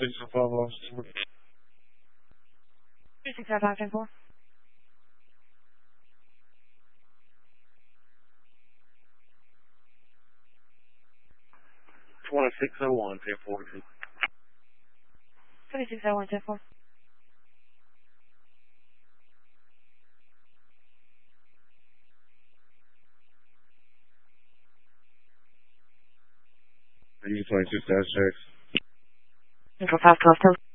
2605 Lost. 2605 2601 1042. 2601 10-4. Are you 26-6? Info 512.